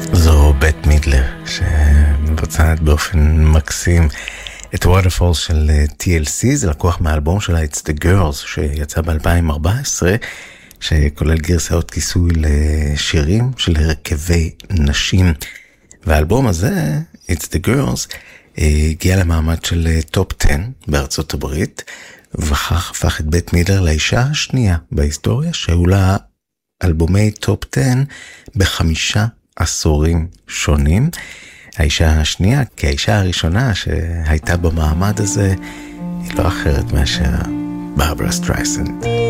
זו בית מידלר שמבצעת באופן מקסים את Waterfall של TLC. זה לקוח מהאלבום שלה It's the Girls שיצא ב-2014, שכולל גרסאות כיסוי לשירים של הרכבי נשים. והאלבום הזה, It's the Girls, הגיע למעמד של טופ 10 בארצות הברית, וכך הפך את בית מידלר לאישה השנייה בהיסטוריה שהיו לה אלבומי טופ 10 ב5 עשורים שונים. האישה השנייה, כי האישה הראשונה שהייתה במעמד הזה, היא לא אחרת מאשר ברברה סטרייסנד.